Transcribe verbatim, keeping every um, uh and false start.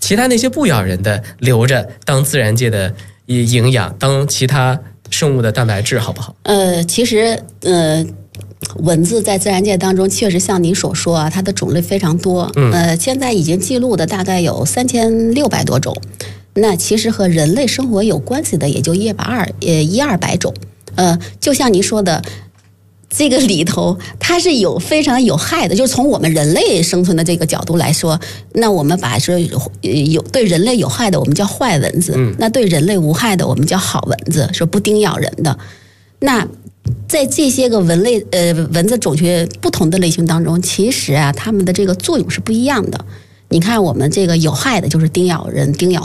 其他那些不咬人的留着当自然界的营养，当其他生物的蛋白质，好不好？ 呃，其实呃。蚊子在自然界当中确实像您所说啊，它的种类非常多。嗯，呃，现在已经记录的大概有三千六百多种。那其实和人类生活有关系的也就一百二呃一二百种。呃，就像您说的，这个里头它是有非常有害的，就是从我们人类生存的这个角度来说，那我们把说有对人类有害的我们叫坏蚊子，嗯，那对人类无害的我们叫好蚊子，说不叮咬人的。那在这些个蚊类呃蚊子种群不同的类型当中，其实啊，它们的这个作用是不一样的。你看，我们这个有害的就是叮咬人、叮咬